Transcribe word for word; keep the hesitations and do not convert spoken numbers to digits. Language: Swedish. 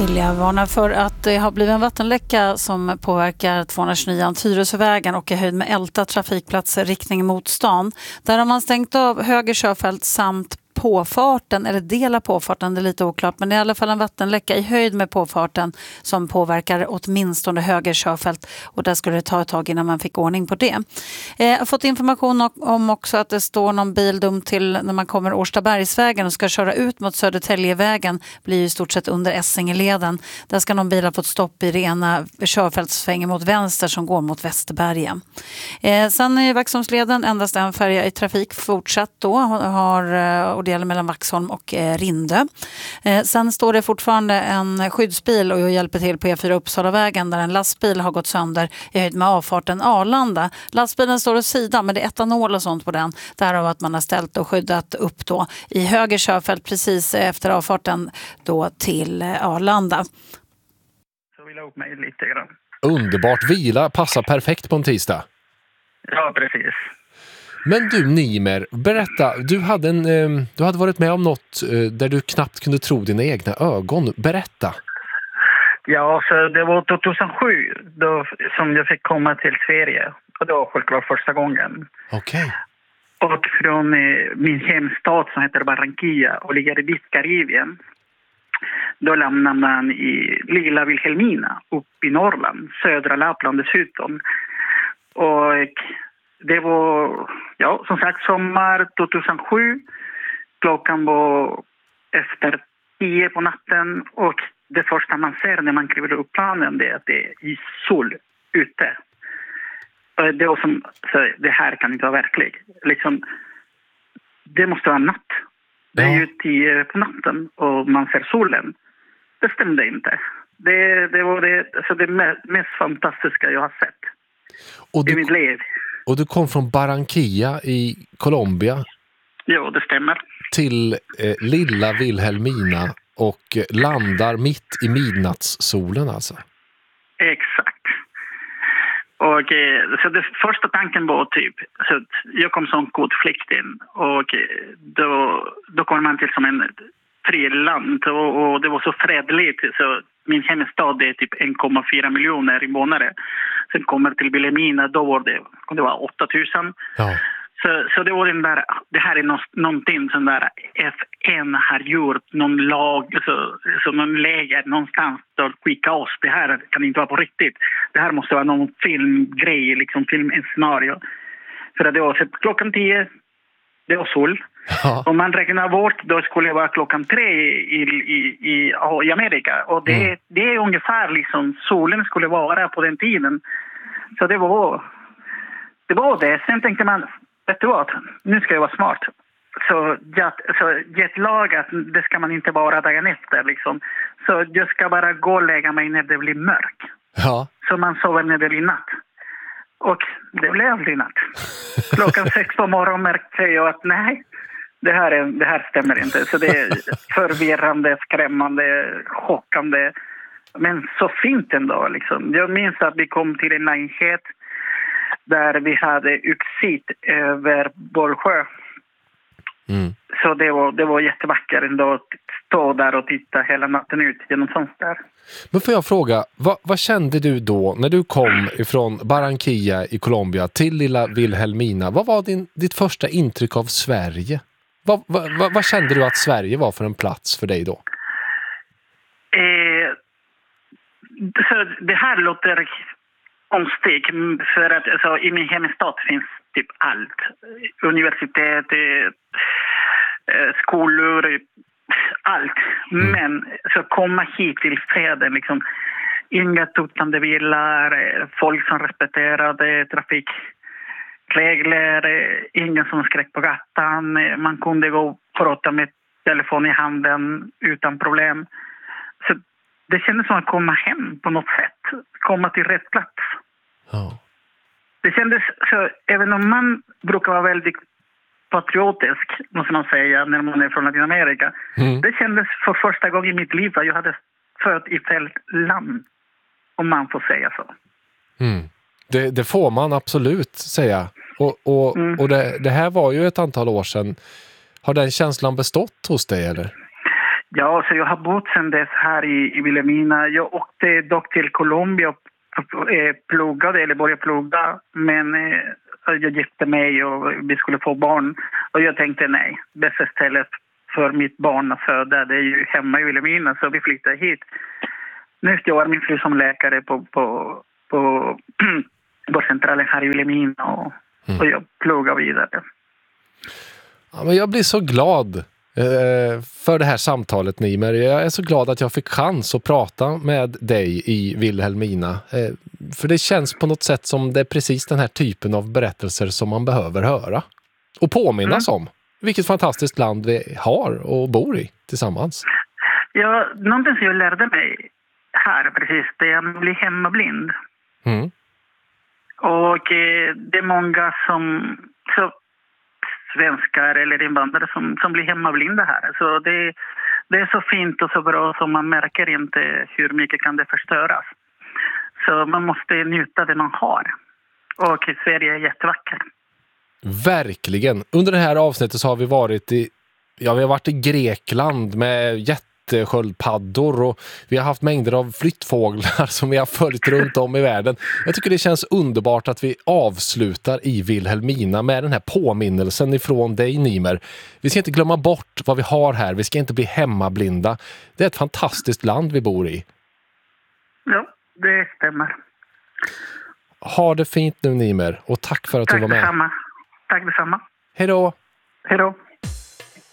vill jag varna för att det har blivit en vattenläcka som påverkar tvåhundratjugonio Tyresövägen och i höjd med Älta trafikplatser riktning mot stan. Där har man stängt av höger körfält samt påfarten, eller del av påfarten, det är lite oklart, men det är i alla fall en vattenläcka i höjd med påfarten som påverkar åtminstone höger körfält, och där skulle det ta ett tag innan man fick ordning på det. Eh, jag har fått information om också att det står någon bil dum till när man kommer Årstabergsvägen och ska köra ut mot Södertäljevägen, blir ju i stort sett under Essingeleden. Där ska någon bil ha fått stopp i rena körfältsfängen mot vänster som går mot Västerbergen. Eh, sen är Vaxholmsleden endast en färja i trafik fortsatt då, har, och det gäller mellan Vaxholm och eh, Rindö. Eh, sen står det fortfarande en skyddsbil och jag hjälper till på E fyra Uppsalavägen där en lastbil har gått sönder i höjd med avfarten Arlanda. Lastbilen står åt sidan, men det är etanol och sånt på den. Därav att man har ställt och skyddat upp då i höger körfält precis efter avfarten då till eh, Arlanda. Så vill jag upp mig lite grann. Underbart, vila passar perfekt på en tisdag. Ja, precis. Men du Nimer, berätta, du hade, en, eh, du hade varit med om något eh, där du knappt kunde tro dina egna ögon. Berätta. Ja, så det var tjugohundrasju då, som jag fick komma till Sverige. Och det var självklart första gången. Okej. Okay. Och från eh, min hemstad som heter Barranquilla och ligger i Karibien. Då lämnar man i lilla Vilhelmina upp i Norrland, södra Lappland dessutom. Och det var, ja, som sagt, sommar tjugohundrasju. Klockan var efter tio på natten och det första man ser när man kliver upp planen det är att det är sol ute. Och det var som, så det här kan inte vara verkligt. Liksom, det måste vara natt. Det är ju tio på natten och man ser solen. Det stämde inte. Det, det var det, alltså det mest fantastiska jag har sett och du, i mitt liv. Och du kom från Barranquilla i Colombia. Ja, det stämmer. Till eh, lilla Vilhelmina och landar mitt i midnattssolen alltså. Exakt. Och eh, så det första tanken var typ, så jag kom som kvotflykting och då, då kom man till som en friland och, och det var så fredligt så min hemstad är typ en komma fyra miljoner invånare. Sen kommer till Vilhelmina, då var det, det var åtta tusen. Ja. Så, så det var den där, det här är no, någonting som där F N har gjort, någon lag, så, så någon läger någonstans att skicka oss. Det här kan inte vara på riktigt. Det här måste vara någon filmgrej, liksom film, en scenario. För det var så klockan tio, det var sol. Ja. Om man räknar bort, då skulle det vara klockan tre i, i, i, i Amerika. Och det, mm. det är ungefär liksom solen skulle vara på den tiden. Så det var det. Var det. Sen tänkte man, vet du vad, nu ska jag vara smart. Så, jet, så jetlagat, det ska man inte vara dagen efter liksom. Så jag ska bara gå och lägga mig när det blir mörk. Ja. Så man sover när det blir natt. Och det blev aldrig natt. Klockan sex på morgonen märkte jag att nej, det här, är, det här stämmer inte. Så det är förvirrande, skrämmande, chockande. Men så fint ändå liksom. Jag minns att vi kom till en lägenhet där vi hade utsikt över Bollsjö. Mm. Så det var, det var jättevackert ändå att stå där och titta hela natten ut genom fönster. Men får jag fråga, vad, vad kände du då när du kom ifrån Barranquilla i Colombia till lilla Vilhelmina? Vad var din, ditt första intryck av Sverige? Vad, vad, vad, vad kände du att Sverige var för en plats för dig då? Eh, så det här låter konstigt för att alltså, i min hemstad finns typ allt. Universitet, eh, skolor, allt. Mm. Men så komma hit till freden liksom. Inga tutande bilar, folk som respekterade trafikregler, ingen som skrek på gatan. Man kunde gå och prata med telefon i handen utan problem. Så det kändes som att komma hem på något sätt. Komma till rätt plats. Oh. Det kändes så, även om man brukar vara väldigt patriotisk, måste man säga, när man är från Latinamerika. Mm. Det kändes för första gången i mitt liv att jag hade fött i fel land, om man får säga så. Mm. Det, det får man absolut säga. Och, och, mm. och det, det här var ju ett antal år sedan. Har den känslan bestått hos dig, eller? Ja, så jag har bott sedan dess här i, i Vilhelmina. Jag åkte dock till Colombia och eh, pluggade, eller började plugga. Men eh, jag gifte mig och vi skulle få barn. Och jag tänkte nej, bästa stället för mitt barn att föda, det är ju hemma i Vilhelmina. Så vi flyttade hit. Nu jobbar min fru som läkare på, på, på, på centralen här i Vilhelmina. Och, mm. och jag pluggar vidare. Ja, men jag blir så glad för det här samtalet, Nimer. Jag är så glad att jag fick chans att prata med dig i Vilhelmina. För det känns på något sätt som det är precis den här typen av berättelser som man behöver höra. Och påminnas mm. om. Vilket fantastiskt land vi har och bor i tillsammans. Ja, någonting som jag lärde mig här precis, det är att bli hemmablind. Mm. Och eh, det är många som... Så, svenskar eller invandrare som, som blir hemmablinda här. Så det, det är så fint och så bra så man märker inte hur mycket kan det förstöras. Så man måste njuta det man har. Och Sverige är jättevacker. Verkligen. Under det här avsnittet så har vi varit i, ja, vi har varit i Grekland med jättesköldpaddor och vi har haft mängder av flyttfåglar som vi har följt runt om i världen. Jag tycker det känns underbart att vi avslutar i Vilhelmina med den här påminnelsen ifrån dig, Nimer. Vi ska inte glömma bort vad vi har här. Vi ska inte bli hemmablinda. Det är ett fantastiskt land vi bor i. Ja, det stämmer. Ha det fint nu, Nimer. Och tack för att tack du var med. Detsamma. Tack detsamma. Hej då. Hej då.